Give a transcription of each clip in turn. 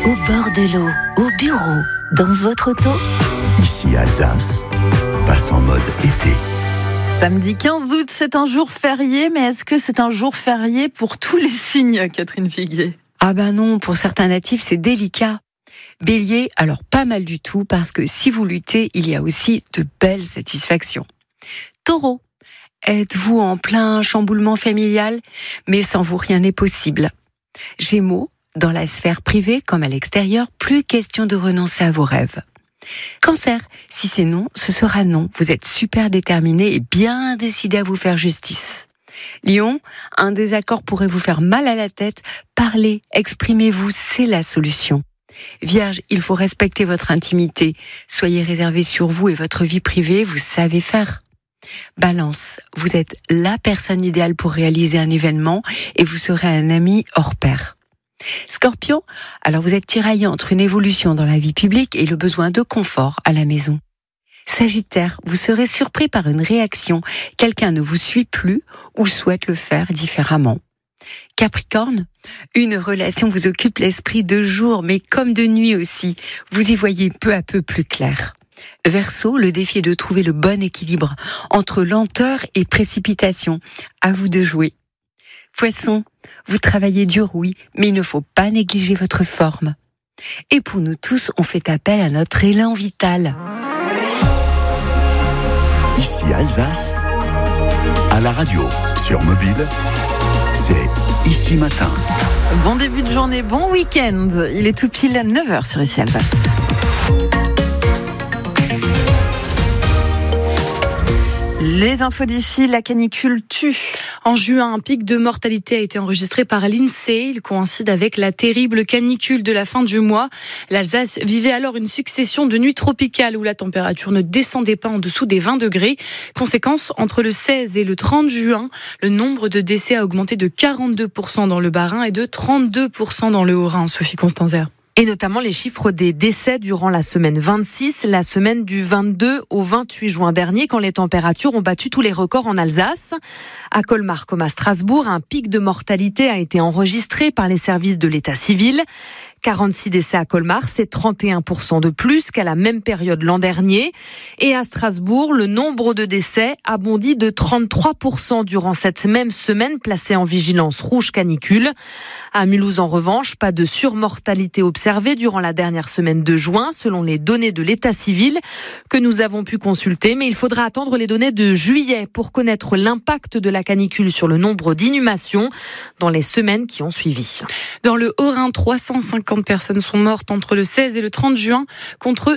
au bord de l'eau, au bureau, dans votre auto. Ici Alsace, passe en mode été. Samedi 15 août, c'est un jour férié, mais est-ce que c'est un jour férié pour tous les signes, Catherine Figuier ? Ah ben non, pour certains natifs, c'est délicat. Bélier, alors pas mal du tout, parce que si vous luttez, il y a aussi de belles satisfactions. Taureau, êtes-vous en plein chamboulement familial, mais sans vous rien n'est possible. Gémeaux, dans la sphère privée comme à l'extérieur, plus question de renoncer à vos rêves. Cancer, si c'est non, ce sera non. Vous êtes super déterminé et bien décidé à vous faire justice. Lion, un désaccord pourrait vous faire mal à la tête. Parlez, exprimez-vous, c'est la solution. Vierge, il faut respecter votre intimité. Soyez réservé sur vous et votre vie privée, vous savez faire. Balance, vous êtes la personne idéale pour réaliser un événement et vous serez un ami hors pair. Scorpion, alors vous êtes tiraillé entre une évolution dans la vie publique et le besoin de confort à la maison. Sagittaire, vous serez surpris par une réaction. Quelqu'un ne vous suit plus ou souhaite le faire différemment. Capricorne, une relation vous occupe l'esprit de jour, mais comme de nuit aussi. Vous y voyez peu à peu plus clair. Verseau, le défi est de trouver le bon équilibre entre lenteur et précipitation. À vous de jouer. Poisson, vous travaillez dur, oui, mais il ne faut pas négliger votre forme. Et pour nous tous, on fait appel à notre élan vital. Ici Alsace, à la radio, sur mobile, c'est Ici Matin. Bon début de journée, bon week-end. Il est tout pile à 9h sur Ici Alsace. Les infos d'ici, la canicule tue. En juin, un pic de mortalité a été enregistré par l'INSEE. Il coïncide avec la terrible canicule de la fin du mois. L'Alsace vivait alors une succession de nuits tropicales où la température ne descendait pas en dessous des 20 degrés. Conséquence, entre le 16 et le 30 juin, le nombre de décès a augmenté de 42% dans le Bas-Rhin et de 32% dans le Haut-Rhin. Sophie Constanzer. Et notamment les chiffres des décès durant la semaine 26, la semaine du 22 au 28 juin dernier, quand les températures ont battu tous les records en Alsace. À Colmar comme à Strasbourg, un pic de mortalité a été enregistré par les services de l'état civil. 46 décès à Colmar, c'est 31% de plus qu'à la même période l'an dernier. Et à Strasbourg, le nombre de décès a bondi de 33% durant cette même semaine, placée en vigilance rouge canicule. À Mulhouse, en revanche, pas de surmortalité observée durant la dernière semaine de juin, selon les données de l'état civil que nous avons pu consulter. Mais il faudra attendre les données de juillet pour connaître l'impact de la canicule sur le nombre d'inhumations dans les semaines qui ont suivi. Dans le Haut-Rhin, 350 personnes sont mortes entre le 16 et le 30 juin, contre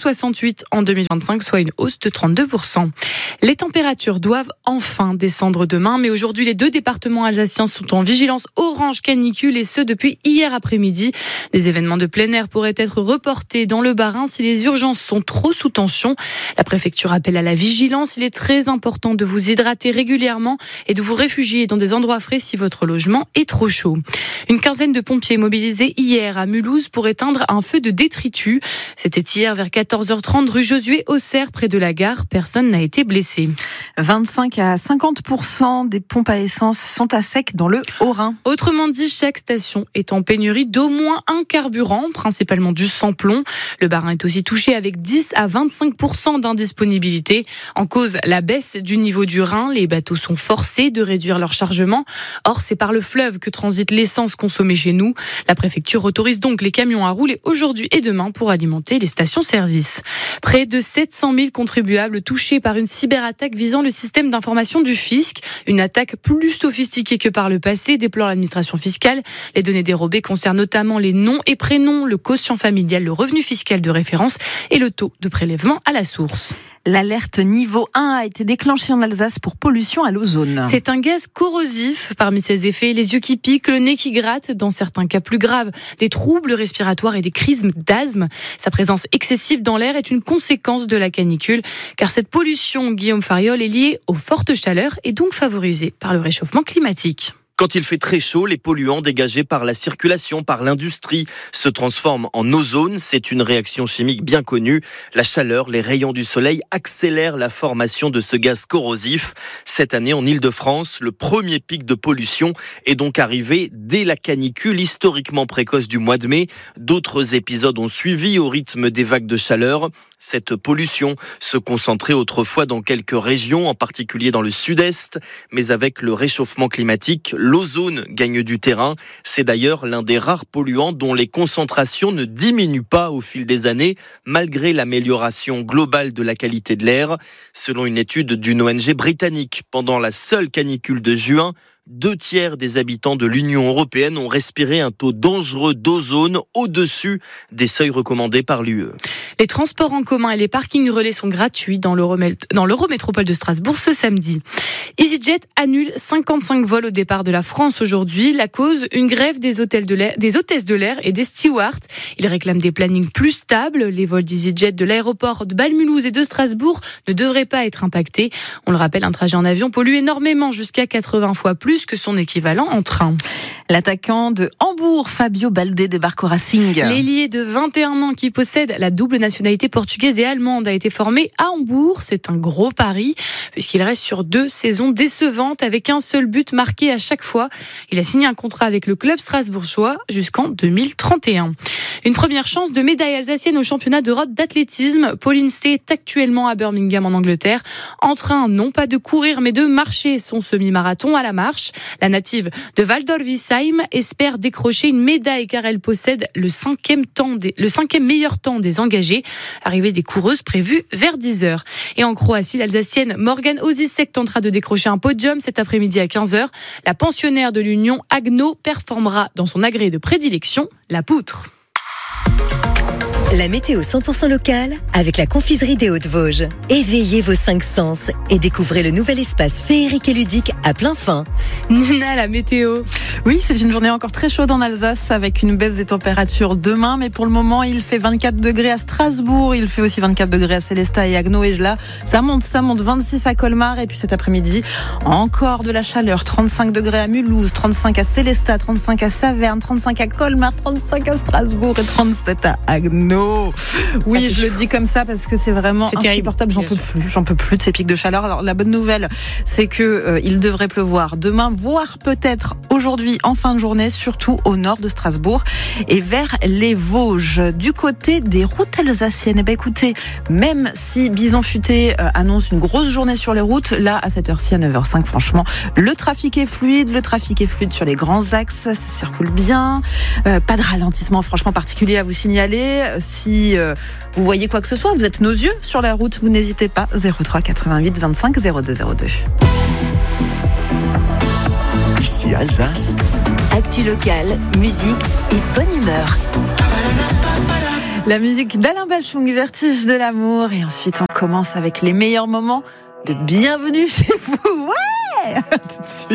268 en 2025, soit une hausse de 32%. Les températures doivent enfin descendre demain, mais aujourd'hui, les 2 départements alsaciens sont en vigilance orange canicule, et ce depuis hier après-midi. Des événements de plein air pourraient être reportés dans le Bas-Rhin si les urgences sont trop sous tension. La préfecture appelle à la vigilance. Il est très important de vous hydrater régulièrement et de vous réfugier dans des endroits frais si votre logement est trop chaud. Une quinzaine de pompiers mobilisés hier à Mulhouse pour éteindre un feu de détritus. C'était hier vers 14h30 rue Josué Auxerre, près de la gare. Personne n'a été blessé. 25 à 50% des pompes à essence sont à sec dans le Haut-Rhin. Autrement dit, chaque station est en pénurie d'au moins un carburant, principalement du sans-plomb. Le Bas-Rhin est aussi touché avec 10 à 25% d'indisponibilité. En cause, la baisse du niveau du Rhin. Les bateaux sont forcés de réduire leur chargement. Or, c'est par le fleuve que transite l'essence consommée chez nous. La préfecture autorise donc les camions à rouler aujourd'hui et demain pour alimenter les stations-service. Près de 700 000 contribuables touchés par une cyberattaque visant le système d'information du fisc. Une attaque plus sophistiquée que par le passé, déplore l'administration fiscale. Les données dérobées concernent notamment les noms et prénoms, le quotient familial, le revenu fiscal de référence et le taux de prélèvement à la source. L'alerte niveau 1 a été déclenchée en Alsace pour pollution à l'ozone. C'est un gaz corrosif. Parmi ses effets, les yeux qui piquent, le nez qui gratte, dans certains cas plus graves, des troubles respiratoires et des crises d'asthme. Sa présence excessive dans l'air est une conséquence de la canicule, car cette pollution, Guillaume Fariol, est liée aux fortes chaleurs et donc favorisée par le réchauffement climatique. Quand il fait très chaud, les polluants dégagés par la circulation, par l'industrie, se transforment en ozone. C'est une réaction chimique bien connue. La chaleur, les rayons du soleil accélèrent la formation de ce gaz corrosif. Cette année, en Île-de-France, le premier pic de pollution est donc arrivé dès la canicule historiquement précoce du mois de mai. D'autres épisodes ont suivi au rythme des vagues de chaleur. Cette pollution se concentrait autrefois dans quelques régions, en particulier dans le sud-est. Mais avec le réchauffement climatique, l'ozone gagne du terrain. C'est d'ailleurs l'un des rares polluants dont les concentrations ne diminuent pas au fil des années, malgré l'amélioration globale de la qualité de l'air. Selon une étude d'une ONG britannique, pendant la seule canicule de juin, 2/3 des habitants de l'Union européenne ont respiré un taux dangereux d'ozone au-dessus des seuils recommandés par l'UE. Les transports en commun et les parkings relais sont gratuits dans l'Eurométropole de Strasbourg ce samedi. EasyJet annule 55 vols au départ de la France aujourd'hui. La cause, une grève des hôtesses de l'air et des stewards. Ils réclament des plannings plus stables. Les vols d'EasyJet de l'aéroport de Bâle-Mulhouse et de Strasbourg ne devraient pas être impactés. On le rappelle, un trajet en avion pollue énormément, jusqu'à 80 fois plus que son équivalent en train. L'attaquant de Hambourg, Fabio Baldé, débarque au Racing. L'ailier de 21 ans qui possède la double nationalité portugaise et allemande a été formé à Hambourg. C'est un gros pari puisqu'il reste sur 2 saisons décevantes avec un seul but marqué à chaque fois. Il a signé un contrat avec le club strasbourgeois jusqu'en 2031. Une première chance de médaille alsacienne au championnat d'Europe d'athlétisme. Pauline Stey est actuellement à Birmingham en Angleterre, en train non pas de courir mais de marcher son semi-marathon à la marche. La native de Waldorf-Isheim espère décrocher une médaille car elle possède le 5e meilleur temps des engagés. Arrivée des coureuses prévue vers 10h. Et en Croatie, l'Alsacienne Morgan Osisek tentera de décrocher un podium cet après-midi à 15h. La pensionnaire de l'Union Agno performera dans son agrès de prédilection, la poutre. La météo 100% locale avec la confiserie des Hauts-de-Vosges. Éveillez vos 5 sens et découvrez le nouvel espace féerique et ludique à plein fin. Nina, la météo. Oui, c'est une journée encore très chaude en Alsace avec une baisse des températures demain. Mais pour le moment, il fait 24 degrés à Strasbourg. Il fait aussi 24 degrés à Sélestat et Agno. Et là, ça monte 26 à Colmar. Et puis cet après-midi, encore de la chaleur. 35 degrés à Mulhouse, 35 à Sélestat, 35 à Saverne, 35 à Colmar, 35 à Strasbourg et 37 à Agno. Oui, je le dis comme ça parce que c'est vraiment insupportable. J'en peux plus de ces pics de chaleur. Alors la bonne nouvelle, c'est que il devrait pleuvoir demain, voire peut-être aujourd'hui en fin de journée, surtout au nord de Strasbourg et vers les Vosges. Du côté des routes alsaciennes, écoutez, même si Bison Futé annonce une grosse journée sur les routes, là à cette heure-ci à 9h05, franchement, le trafic est fluide sur les grands axes, ça circule bien, pas de ralentissement franchement particulier à vous signaler. Si vous voyez quoi que ce soit, vous êtes nos yeux sur la route, vous n'hésitez pas, 03 88 25 02 02. Ici Alsace. Actu locale, musique et bonne humeur. La musique d'Alain Bachung, Vertige de l'amour. Et ensuite, on commence avec les meilleurs moments de Bienvenue chez vous. Ouais, tout de suite.